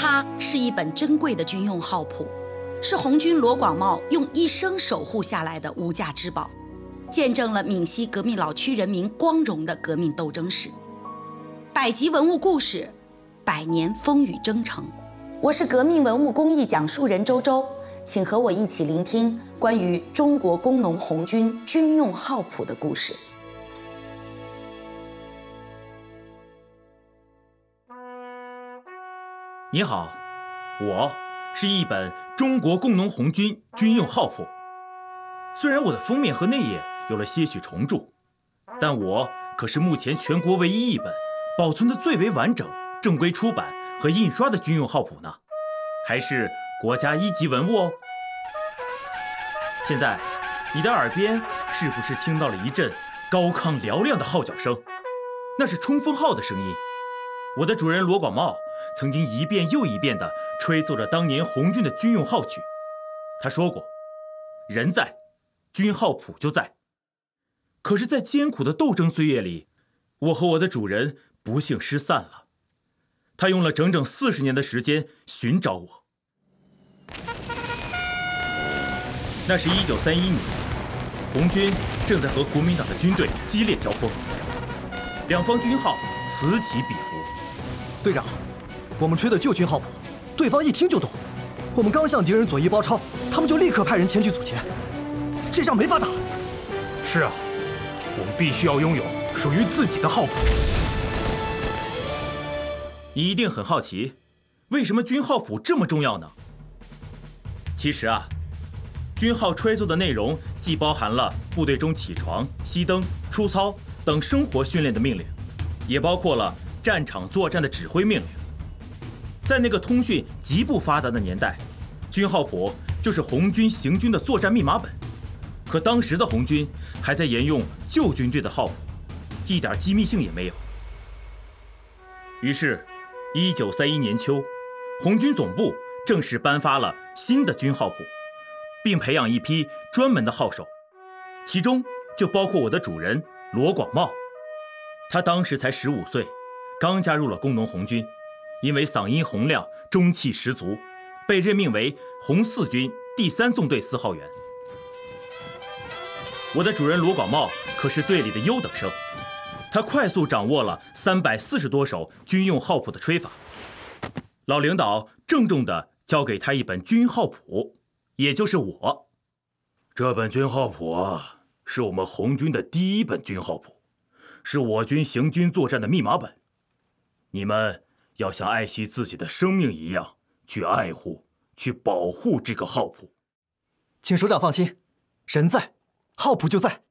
它是一本珍贵的军用号谱，是红军罗广茂用一生守护下来的无价之宝，见证了闽西革命老区人民光荣的革命斗争史。百集文物故事，百年风雨征程。我是革命文物工艺讲述人周周，请和我一起聆听关于中国工农红军军用号谱的故事。 你好，我是一本中国工农红军军用号谱。虽然我的封面和内页有了些许重铸，但我可是目前全国唯一一本保存的最为完整、正规出版和印刷的军用号谱呢，还是国家1级文物哦。现在，你的耳边是不是听到了一阵高亢嘹亮的号角声？那是冲锋号的声音。我的主人罗广茂曾经一遍又一遍地吹奏着当年红军的军用号曲。他说过，人在，军号谱就在。可是在艰苦的斗争岁月里，我和我的主人不幸失散了。他用了整整40年的时间寻找我。那是1931年，红军正在和国民党的军队激烈交锋，两方军号此起彼伏。 队长，我们吹的旧军号谱，对方一听就懂。我们刚向敌人左翼包抄，他们就立刻派人前去阻截，这仗没法打。 是啊，我们必须要拥有属于自己的号谱。 你一定很好奇，为什么军号谱这么重要呢？其实啊，军号吹奏的内容既包含了部队中起床、熄灯、出操等生活训练的命令，也包括了战场作战的指挥命令。在那个通讯极不发达的年代，军号谱就是红军行军的作战密码本。可当时的红军还在沿用旧军队的号谱，一点机密性也没有。于是1931年秋，红军总部正式颁发了新的军号谱，并培养一批专门的号手，其中就包括我的主人罗广茂。他当时才15岁，刚加入了工农红军，因为嗓音洪亮、中气十足，被任命为红四军第3纵队4号员。我的主人罗广茂可是队里的优等生，他快速掌握了340多首军用号谱的吹法。老领导郑重地交给他一本军号谱，也就是我。这本军号谱啊，是我们红军的第一本军号谱，是我军行军作战的密码本。你们要像爱惜自己的生命一样去爱护、去保护这个号谱。 请首长放心，人在，号谱就在。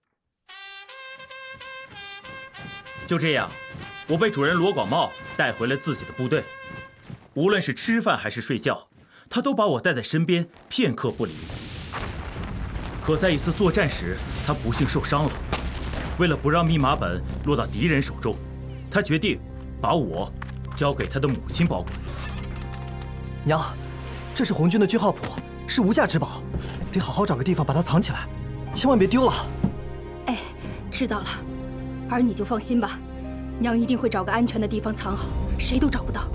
就这样，我被主人罗广茂带回了自己的部队。无论是吃饭还是睡觉，他都把我带在身边，片刻不离。可在一次作战时，他不幸受伤了。为了不让密码本落到敌人手中，他决定把我交给他的母亲保管。 娘，这是红军的军号谱，是无价之宝，得好好找个地方把它藏起来，千万别丢了。 哎，知道了，儿你就放心吧，娘一定会找个安全的地方藏好，谁都找不到。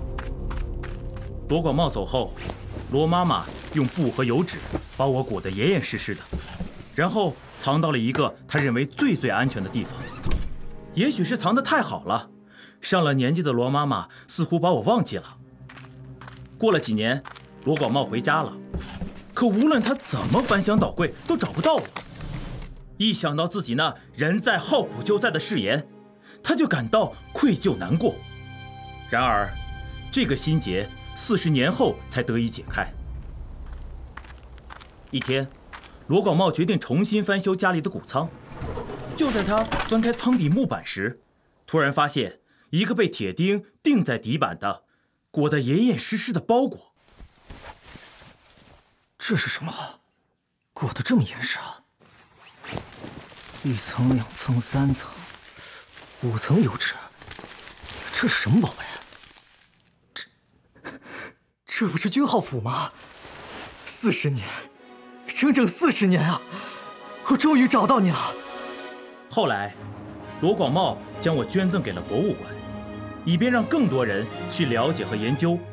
罗广茂走后，罗妈妈用布和油纸把我裹得严严实实的，然后藏到了一个她认为最安全的地方。也许是藏得太好了，上了年纪的罗妈妈似乎把我忘记了。过了几年，罗广茂回家了，可无论他怎么翻箱倒柜，都找不到我。一想到自己那人在号谱就在的誓言，他就感到愧疚难过。然而，这个心结40年后才得以解开。一天，罗广茂决定重新翻修家里的谷仓。就在他翻开仓底木板时，突然发现一个被铁钉钉在底板的、裹得严严实实的包裹。 这是什么？裹得这么严实啊？1层、2层、3层、5层油纸，这是什么宝贝？这不是军号谱吗？40年，整整40年啊！我终于找到你了。 后来，罗广茂将我捐赠给了博物馆，以便让更多人去了解和研究